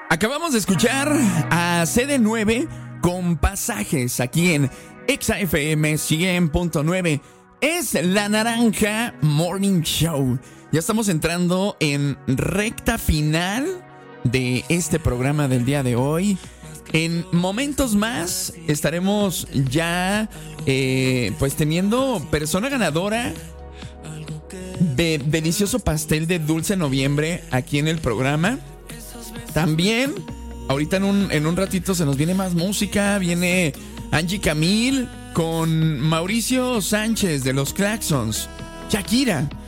Acabamos de escuchar a CD9 con Pasajes aquí en Exa FM 100.9. Es La Naranja Morning Show. Ya estamos entrando en recta final de este programa del día de hoy. En momentos más estaremos ya pues teniendo persona ganadora de delicioso pastel de dulce noviembre aquí en el programa. También ahorita en un ratito se nos viene más música. Viene Angie Camil con Mauricio Sánchez de los Claxons, Shakira